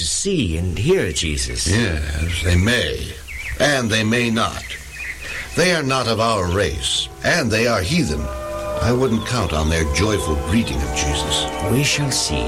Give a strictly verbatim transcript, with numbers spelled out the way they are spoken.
to see and hear Jesus. Yes, they may. And they may not. They are not of our race, and they are heathen. I wouldn't count on their joyful greeting of Jesus. We shall see.